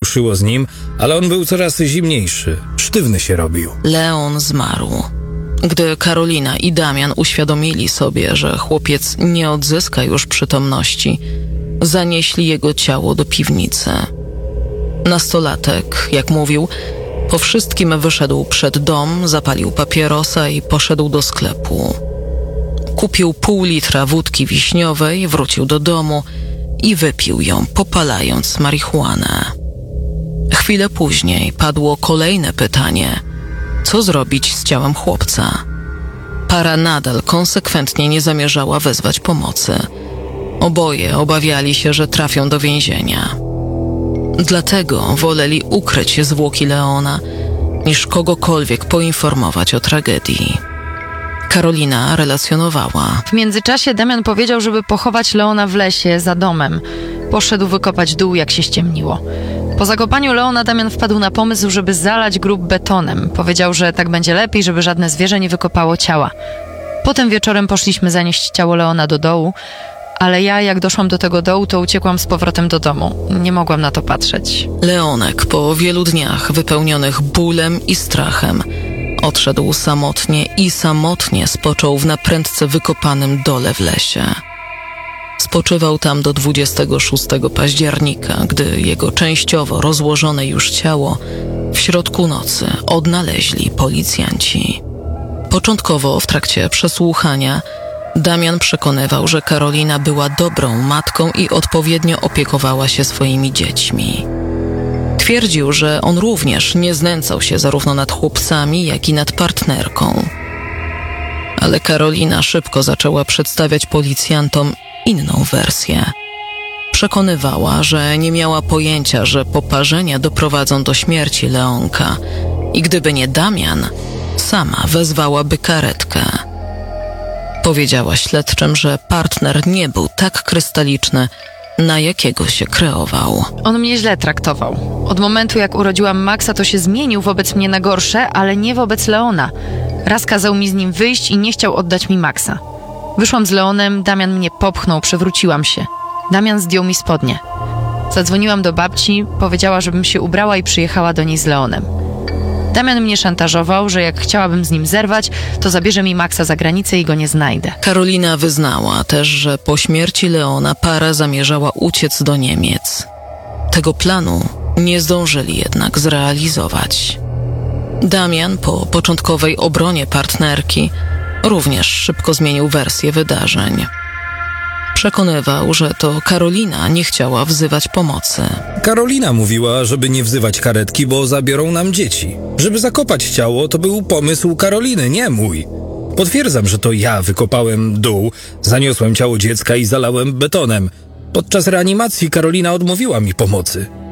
ruszyło z nim, ale on był coraz zimniejszy. Sztywny się robił. Leon zmarł. Gdy Karolina i Damian uświadomili sobie, że chłopiec nie odzyska już przytomności, zanieśli jego ciało do piwnicy. Nastolatek, jak mówił, po wszystkim wyszedł przed dom, zapalił papierosa i poszedł do sklepu. Kupił pół litra wódki wiśniowej, wrócił do domu i wypił ją, popalając marihuanę. Chwilę później padło kolejne pytanie: co zrobić z ciałem chłopca? Para nadal konsekwentnie nie zamierzała wezwać pomocy. Oboje obawiali się, że trafią do więzienia. Dlatego woleli ukryć zwłoki Leona, niż kogokolwiek poinformować o tragedii. Karolina relacjonowała. W międzyczasie Damian powiedział, żeby pochować Leona w lesie za domem. Poszedł wykopać dół, jak się ściemniło. Po zakopaniu Leona Damian wpadł na pomysł, żeby zalać grób betonem. Powiedział, że tak będzie lepiej, żeby żadne zwierzę nie wykopało ciała. Potem wieczorem poszliśmy zanieść ciało Leona do dołu, ale ja, jak doszłam do tego dołu, to uciekłam z powrotem do domu. Nie mogłam na to patrzeć. Leonek po wielu dniach wypełnionych bólem i strachem odszedł samotnie spoczął w naprędce wykopanym dole w lesie. Spoczywał tam do 26 października, gdy jego częściowo rozłożone już ciało w środku nocy odnaleźli policjanci. Początkowo w trakcie przesłuchania Damian przekonywał, że Karolina była dobrą matką i odpowiednio opiekowała się swoimi dziećmi. Twierdził, że on również nie znęcał się zarówno nad chłopcami, jak i nad partnerką. Ale Karolina szybko zaczęła przedstawiać policjantom inną wersję. Przekonywała, że nie miała pojęcia, że poparzenia doprowadzą do śmierci Leonka i gdyby nie Damian, sama wezwałaby karetkę. Powiedziała śledczym, że partner nie był tak krystaliczny, na jakiego się kreował. On mnie źle traktował. Od momentu, jak urodziłam Maxa, to się zmienił wobec mnie na gorsze, ale nie wobec Leona. Raz kazał mi z nim wyjść i nie chciał oddać mi Maxa. Wyszłam z Leonem, Damian mnie popchnął, przewróciłam się. Damian zdjął mi spodnie. Zadzwoniłam do babci, powiedziała, żebym się ubrała i przyjechała do niej z Leonem. Damian mnie szantażował, że jak chciałabym z nim zerwać, to zabierze mi Maxa za granicę i go nie znajdę. Karolina wyznała też, że po śmierci Leona para zamierzała uciec do Niemiec. Tego planu nie zdążyli jednak zrealizować. Damian po początkowej obronie partnerki również szybko zmienił wersję wydarzeń. Przekonywał, że to Karolina nie chciała wzywać pomocy. Karolina mówiła, żeby nie wzywać karetki, bo zabiorą nam dzieci. Żeby zakopać ciało, to był pomysł Karoliny, nie mój. Potwierdzam, że to ja wykopałem dół, zaniosłem ciało dziecka i zalałem betonem. Podczas reanimacji Karolina odmówiła mi pomocy.